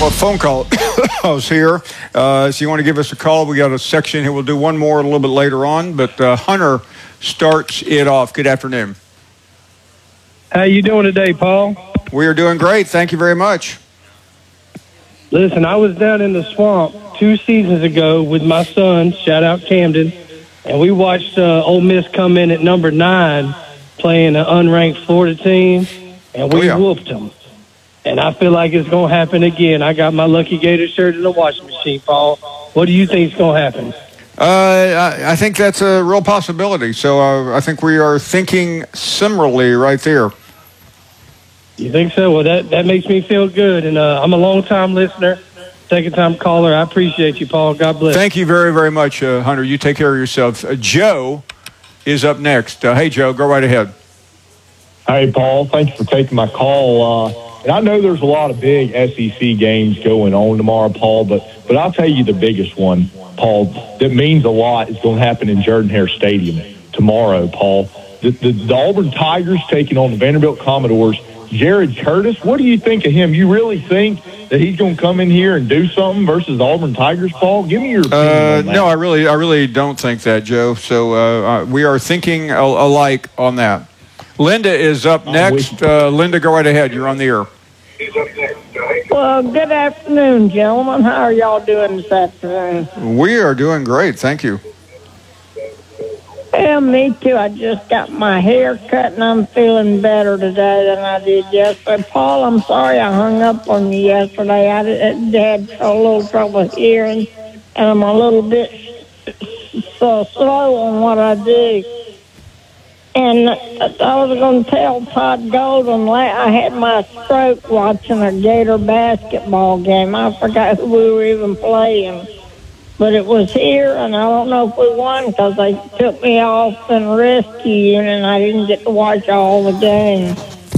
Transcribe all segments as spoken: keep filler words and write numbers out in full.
couple of phone calls here. Uh, so you want to give us a call? We got a section here. We'll do one more a little bit later on. But uh, Hunter starts it off. Good afternoon. How you doing today, Paul? We are doing great. Thank you very much. Listen, I was down in the swamp two seasons ago with my son, shout out Camden, and we watched uh, Ole Miss come in at number nine playing an unranked Florida team, and we oh, yeah. whooped them. And I feel like it's going to happen again. I got my Lucky Gator shirt in the washing machine, Paul. What do you think is going to happen? Uh, I, I think that's a real possibility. So uh, I think we are thinking similarly right there. You think so? Well, that, that makes me feel good. And uh, I'm a long-time listener, second-time caller. I appreciate you, Paul. God bless. Thank you very, very much, uh, Hunter. You take care of yourself. Uh, Joe is up next. Uh, hey, Joe, go right ahead. Hey, Paul. Thanks for taking my call. Uh, and I know there's a lot of big S E C games going on tomorrow, Paul, but, but I'll tell you the biggest one, Paul, that means a lot is going to happen in Jordan-Hare Stadium tomorrow, Paul. The, the, the Auburn Tigers taking on the Vanderbilt Commodores. Jared Curtis, what do you think of him? You really think that he's going to come in here and do something versus the Auburn Tigers, Paul? Give me your opinion uh, on that. No, I really, I really don't think that, Joe. So uh, uh, we are thinking al- alike on that. Linda is up next. Uh, Linda, go right ahead. You're on the air. Well, good afternoon, gentlemen. How are y'all doing this afternoon? We are doing great. Thank you. Well, me too. I just got my hair cut, and I'm feeling better today than I did yesterday. Paul, I'm sorry I hung up on you yesterday. I had a little trouble hearing, and I'm a little bit so slow on what I do. And I was going to tell Todd Golden, I had my stroke watching a Gator basketball game. I forgot who we were even playing. But it was here, and I don't know if we won because they took me off in rescue unit, and I didn't get to watch all the games.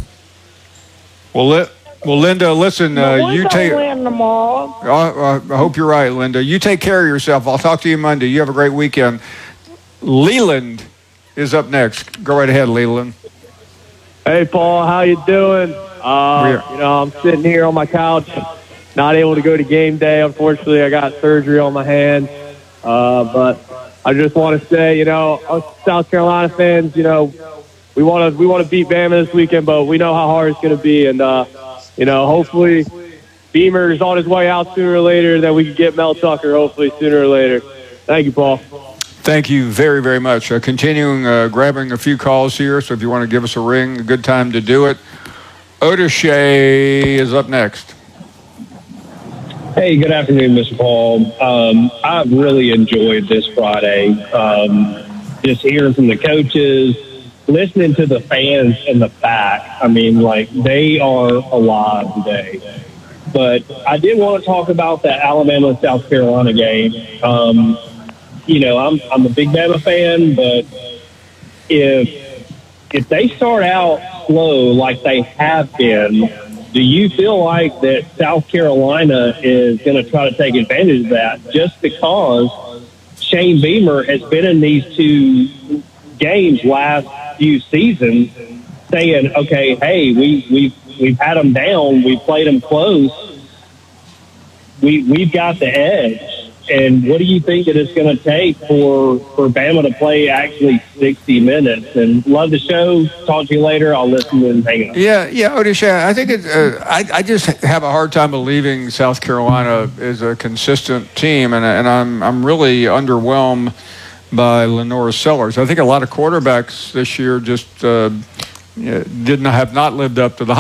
Well, li- well, Linda, listen, uh, Well, you take. win tomorrow. Uh, I hope you're right, Linda. You take care of yourself. I'll talk to you Monday. You have a great weekend. Leland is up next. Go right ahead, Leland. Hey, Paul, how you doing? Uh, you know, I'm sitting here on my couch, not able to go to game day. Unfortunately, I got surgery on my hand. Uh, but I just want to say, you know, us South Carolina fans, you know, we want to we want to beat Bama this weekend, but we know how hard it's going to be. And, uh, you know, hopefully Beamer is on his way out sooner or later, that we can get Mel Tucker hopefully sooner or later. Thank you, Paul. Thank you very, very much. Uh, continuing uh, grabbing a few calls here, so if you want to give us a ring, a good time to do it. Otishay is up next. Hey, good afternoon, Mister Paul. Um, I've really enjoyed this Friday. Um, just hearing from the coaches, listening to the fans in the back. I mean, like, they are alive today. But I did want to talk about that Alabama-South Carolina game. Um, you know, I'm I'm a big Bama fan, but if if they start out slow like they have been, do you feel like that South Carolina is going to try to take advantage of that just because Shane Beamer has been in these two games last few seasons saying, okay, hey, we, we've, we've had them down. We played them close. We, we've got the edge. And what do you think that it's going to take for, for Bama to play actually sixty minutes? And love the show. Talk to you later. I'll listen and hang out. Yeah, yeah, Otisha, I think it, uh, I, I just have a hard time believing South Carolina is a consistent team, and, and I'm I'm really underwhelmed by Lenora Sellers. I think a lot of quarterbacks this year just uh, did not have not lived up to the